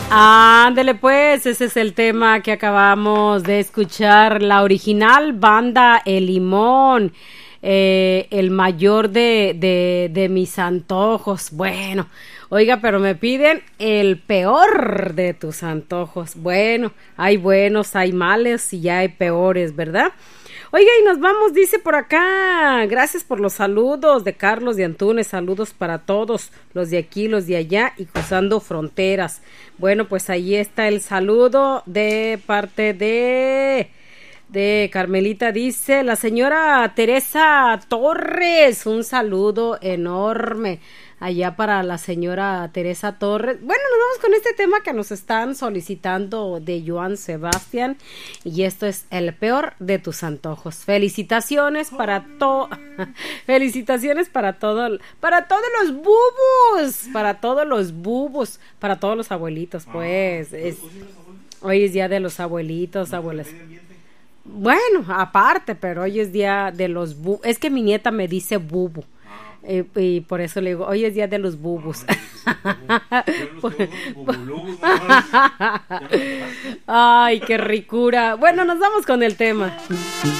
Ándele pues, ese es el tema que acabamos de escuchar, la original banda El Limón, el mayor de mis antojos. Bueno, oiga, pero me piden el peor de tus antojos. Bueno, hay buenos, hay males y ya hay peores, ¿verdad? Oiga, y nos vamos, dice por acá, gracias por los saludos de Carlos de Antunes, saludos para todos, los de aquí, los de allá y cruzando fronteras. Bueno, pues ahí está el saludo de parte de Carmelita, dice la señora Teresa Torres, un saludo enorme allá para la señora Teresa Torres. Bueno, nos vamos con este tema que nos están solicitando de Joan Sebastián y esto es el peor de tus antojos. Felicitaciones para felicitaciones para todos los bubos, para todos los abuelitos, pues hoy es día de los abuelitos, abuelas. Bueno, aparte, pero hoy es día de los bubos. Es que mi nieta me dice bubu. Y por eso le digo, hoy es día de los bubos. Ay, qué ricura. Bueno, nos vamos con el tema.